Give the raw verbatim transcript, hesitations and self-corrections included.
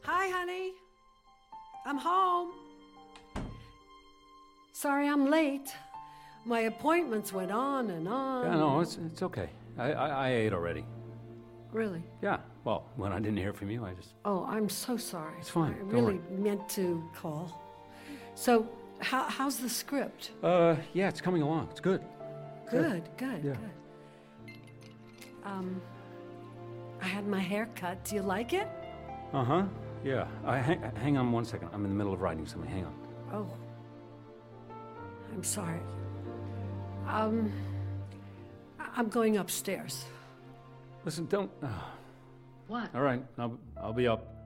Hi, honey. I'm home. Sorry I'm late. My appointments went on and on. Yeah, no, it's it's okay. I, I, I ate already. Really? Yeah, well, when I didn't hear from you, I just... Oh, I'm so sorry. It's fine, I don't really worry. meant to call. So, how, how's the script? Uh, yeah, it's coming along. It's good. Good, good, Yeah. good. Um, I had my hair cut. Do you like it? Uh-huh, yeah. I, hang, hang on one second. I'm in the middle of writing something. Hang on. Oh. I'm sorry. Um, I- I'm going upstairs. Listen, don't... Uh, What? all right, I'll, I'll be up.